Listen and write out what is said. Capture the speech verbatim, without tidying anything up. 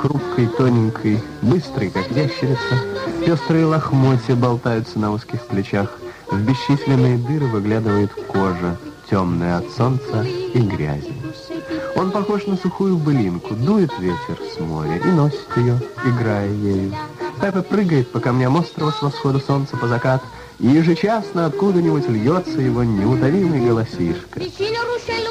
хрупкой, тоненькой, быстрой, как ящерица. Пестрые лохмотья болтаются на узких плечах. В бесчисленные дыры выглядывает кожа, темная от солнца и грязи. Он похож на сухую былинку, дует ветер с моря и носит ее, играя ею. Пеппа прыгает по камням острова с восхода солнца по закат, и ежечасно откуда-нибудь льется его неутомимый голосишка. Vicino ruscello